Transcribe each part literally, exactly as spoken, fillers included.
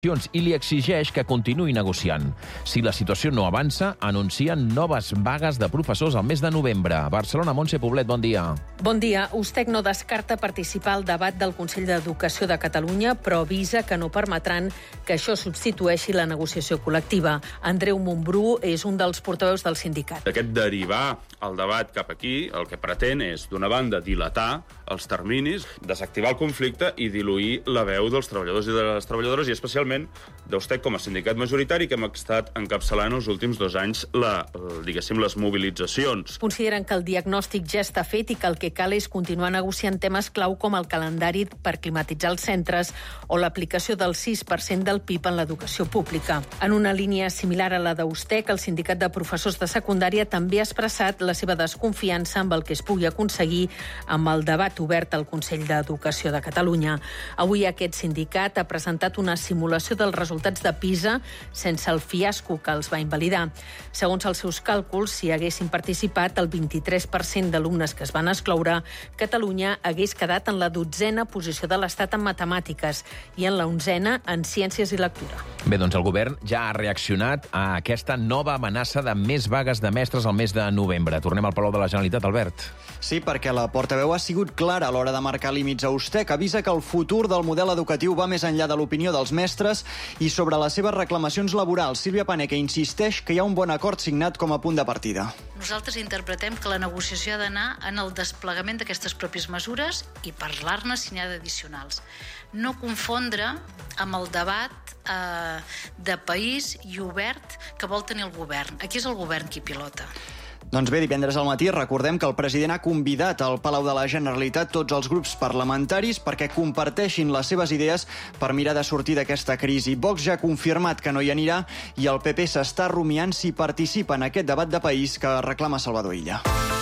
i li exigeix que continuï negociant. Si la situació no avança, anuncien noves vagues de professors al mes de novembre. Barcelona, Montse Poblet, bon dia. Bon dia. USTEC no descarta participar al debat del Consell d'Educació de Catalunya, però avisa que no permetran que això substitueixi la negociació col·lectiva. Andreu Montbrú és un dels portaveus del sindicat. Aquest derivar el debat cap aquí, el que pretén és, d'una banda, dilatar els terminis, desactivar el conflicte i diluir la veu dels treballadors i de les treballadores, i especialment d'USTEC com a sindicat majoritari que hem estat encapçalant els últims dos anys la, diguéssim, les mobilitzacions. Consideren que el diagnòstic ja està fet i que el que cal és continuar negociant temes clau com el calendari per climatitzar els centres o l'aplicació del sis per cent del P I B en l'educació pública. En una línia similar a la d'USTEC, el sindicat de professors de secundària també ha expressat la seva desconfiança amb el que es pugui aconseguir amb el debat obert al Consell d'Educació de Catalunya. Avui aquest sindicat ha presentat una simulació dels resultats de PISA sense el fiasco que els va invalidar. Segons els seus càlculs, si haguessin participat el vint-i-tres per cent d'alumnes que es van excloure, Catalunya hagués quedat en la dotzena posició de l'Estat en matemàtiques i en la onzena en ciències i lectura. Bé, doncs el govern ja ha reaccionat a aquesta nova amenaça de més vagues de mestres al mes de novembre. Tornem al Palau de la Generalitat, Albert. Sí, perquè la portaveu ha sigut clara a l'hora de marcar límits a USTEC. Avisa que el futur del model educatiu va més enllà de l'opinió dels mestres i sobre les seves reclamacions laborals. Sílvia Paneque insisteix que hi ha un bon acord signat com a punt de partida. Nosaltres interpretem que la negociació ha d'anar en el desplegament d'aquestes pròpies mesures i parlar-ne si n'hi ha d'addicionals. No confondre amb el debat eh, de país i obert que vol tenir el govern. Aquí és el govern qui pilota. Doncs bé, divendres al matí recordem que el president ha convidat al Palau de la Generalitat tots els grups parlamentaris perquè comparteixin les seves idees per mirar de sortir d'aquesta crisi. Vox ja ha confirmat que no hi anirà i el P P s'està rumiant si participa en aquest debat de país que reclama Salvador Illa.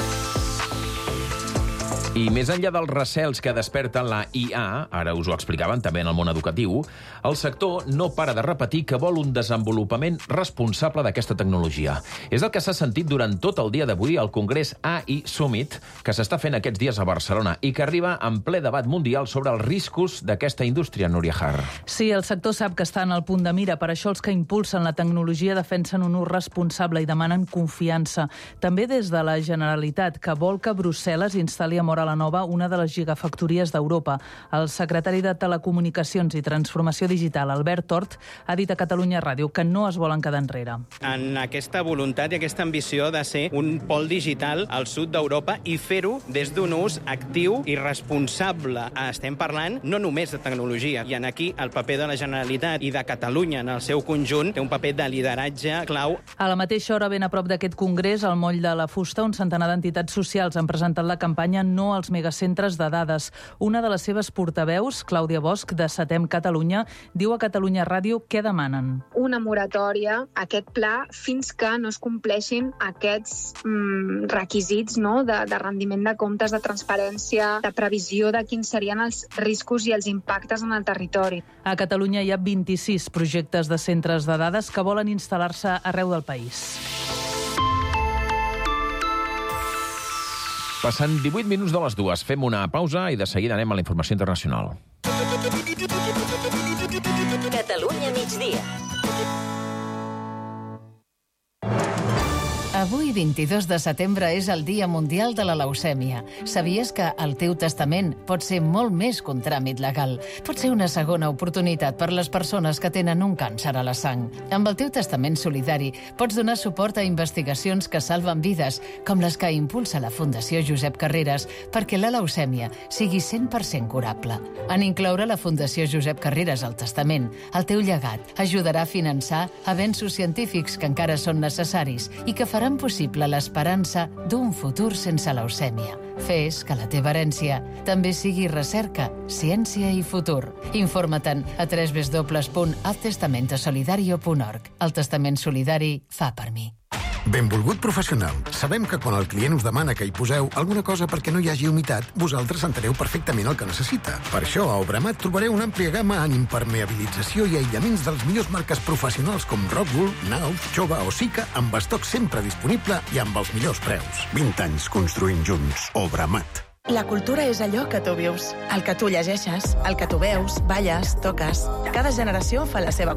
I més enllà dels recels que desperten la I A, ara us ho explicaven també en el món educatiu, el sector no para de repetir que vol un desenvolupament responsable d'aquesta tecnologia. És el que s'ha sentit durant tot el dia d'avui al Congrés A I Summit, que s'està fent aquests dies a Barcelona i que arriba en ple debat mundial sobre els riscos d'aquesta indústria, Núria Har. Sí, el sector sap que està en el punt de mira, per això els que impulsen la tecnologia defensen un ús responsable i demanen confiança. També des de la Generalitat, que vol que Brussel·les instal·li a Móra la Nova una de les gigafactories d'Europa. El secretari de Telecomunicacions i Transformació Digital, Albert Tort, ha dit a Catalunya Ràdio que no es volen quedar enrere. En aquesta voluntat i aquesta ambició de ser un pol digital al sud d'Europa i fer-ho des d'un ús actiu i responsable. Estem parlant no només de tecnologia, i en aquí el paper de la Generalitat i de Catalunya en el seu conjunt té un paper de lideratge clau. A la mateixa hora, ben a prop d'aquest congrés, al Moll de la Fusta, un centenar d'entitats socials han presentat la campanya No als megacentres de dades. Una de les seves portaveus, Clàudia Bosch, de Setem Catalunya, diu a Catalunya Ràdio què demanen. Una moratòria, aquest pla, fins que no es compleixin aquests mm, requisits, no? de, de rendiment de comptes, de transparència, de previsió de quins serien els riscos i els impactes en el territori. A Catalunya hi ha vint-i-sis projectes de centres de dades que volen instal·lar-se arreu del país. Passant divuit minuts de les dues, fem una pausa i de seguida anem a la informació internacional. Catalunya migdia. Avui, vint-i-dos de setembre, és el Dia Mundial de la Leucèmia. Sabies que el teu testament pot ser molt més que un tràmit legal? Pot ser una segona oportunitat per les persones que tenen un càncer a la sang. Amb el teu testament solidari pots donar suport a investigacions que salven vides, com les que impulsa la Fundació Josep Carreras, perquè la leucèmia sigui cent per cent curable. En incloure la Fundació Josep Carreras al testament, el teu llegat ajudarà a finançar avenços científics que encara són necessaris i que faran possible l'esperança d'un futur sense leucèmia. Fes que la teva herència també sigui recerca, ciència i futur. Informa't-en a w w w punt el testamento solidario punt org. El testament solidari fa per mi. Benvolgut professional. Sabem que quan el client us demana que hi poseu alguna cosa perquè no hi hagi humitat, vosaltres enteneu perfectament el que necessita. Per això a Obramat trobareu una àmplia gamma en impermeabilització i aïllaments dels millors marques professionals com Rockwool, Knauf, Chova o Sika, amb estoc sempre disponible i amb els millors preus. vint anys construint junts. Obramat. La cultura és allò que tu vius, el que tu llegeixes, el que tu veus, balles, toques. Cada generació fa la seva